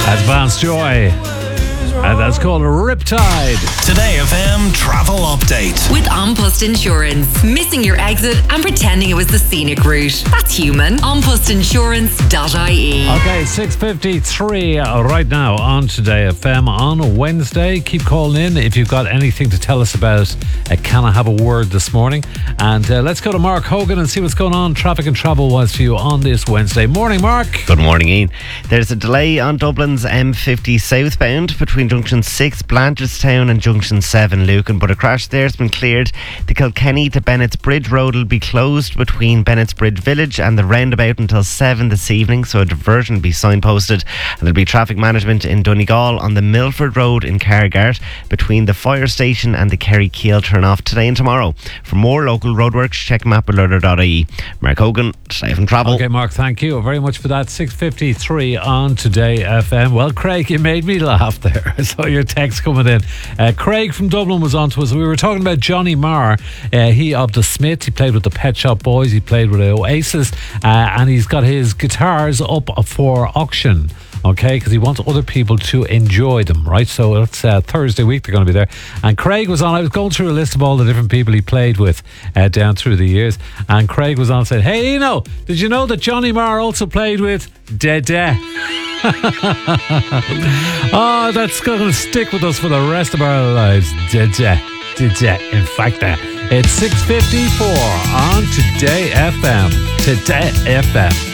Advanced Joy. And that's called a Riptide. Today FM travel update. With An Post Insurance. Missing your exit and pretending it was the scenic route. That's human. Anpostinsurance.ie. Okay, 6:53 right now on Today FM on Wednesday. Keep calling in if you've got anything to tell us about Can I Have a Word this morning. And let's go to Mark Hogan and see what's going on traffic and travel-wise for you on this Wednesday. Morning, Mark. Good morning, Ian. There's a delay on Dublin's M50 southbound between Junction 6 Blanchardstown and Junction 7 Lucan, but a crash there has been cleared. The Kilkenny to Bennett's Bridge road will be closed between Bennett's Bridge Village and the roundabout until 7 this evening, so a diversion will be signposted. And there'll be traffic management in Donegal on the Milford Road in Cargart between the fire station and the Kerry Keel turn off today and tomorrow. For more local roadworks, check mapalerter.ie. Mark Hogan, Safe and Travel. Okay, Mark, thank you very much for that. 6:53 on Today FM. Well, Craig, you made me laugh there. I saw your text coming in. Craig from Dublin was on to us. We were talking about Johnny Marr. He of the Smiths. He played with the Pet Shop Boys. He played with Oasis. And he's got his guitars up for auction. Okay, because he wants other people to enjoy them, right? So it's Thursday week they're going to be there. And Craig was on. I was going through a list of all the different people he played with down through the years. And Craig was on and said, "Hey, Eno, did you know that Johnny Marr also played with Dede?" Oh, that's going to stick with us for the rest of our lives. Dede. In fact, it's 6:54 on Today FM. Today FM.